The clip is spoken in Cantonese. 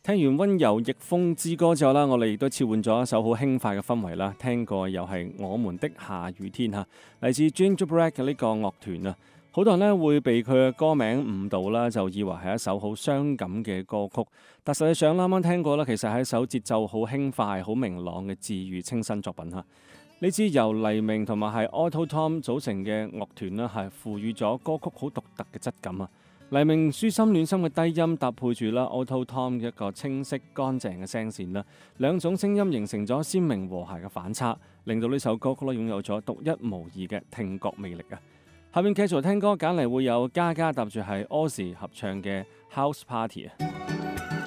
聽完溫柔逆風之歌之後啦，我哋亦都切換咗一首好輕快嘅氛圍啦。聽過又係我們的下雨天嚇，嚟自 Gingerbread 嘅呢個樂團啊。好多人呢會被佢嘅歌名誤導啦，就以為係一首好傷感嘅歌曲。但實際上啱啱聽過啦，其實係一首節奏好輕快、好明朗嘅治愈清新作品嚇。呢支由黎明同埋係 Auto Tom 組成嘅樂團啦，係賦予咗歌曲好獨特嘅質感啊！黎明舒心暖心嘅低音搭配住啦 Auto Tom 嘅一個清晰乾淨嘅聲線啦，兩種聲音形成咗鮮明和諧嘅反差，令到呢首歌曲咧擁有咗獨一無二嘅聽覺魅力啊！下面繼續聽歌揀嚟會有嘉嘉搭住係 Ozzy 合唱嘅 House Party 啊！